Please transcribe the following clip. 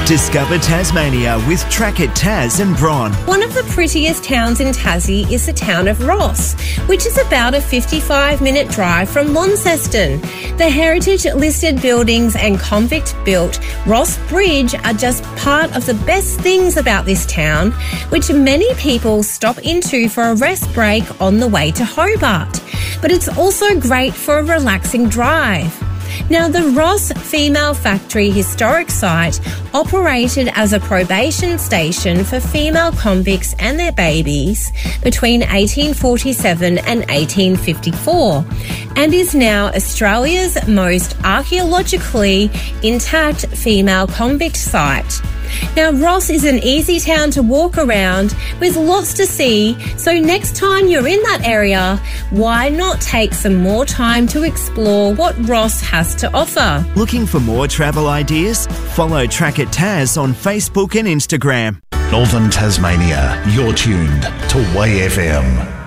Discover Tasmania with Track It Tas and Bron. One of the prettiest towns in Tassie is the town of Ross, which is about a 55-minute drive from Launceston. The heritage-listed buildings and convict-built Ross Bridge are just part of the best things about this town, which many people stop into for a rest break on the way to Hobart. But it's also great for a relaxing drive. Now, the Ross Female Factory Historic Site operated as a probation station for female convicts and their babies between 1847 and 1854 and is now Australia's most archaeologically intact female convict site. Now, Ross is an easy town to walk around with lots to see, so next time you're in that area, why not take some more time to explore what Ross has to offer? Looking for more travel ideas? Follow Track It Tas on Facebook and Instagram. Northern Tasmania, you're tuned to Way FM.